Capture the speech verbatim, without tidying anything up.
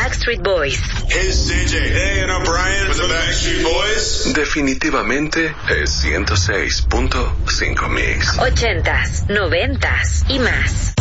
Backstreet Boys. Hey, C J. Hey, and I'm Brian with the Backstreet Boys. Definitivamente es ciento seis punto cinco Mix. Ochentas, noventas y más.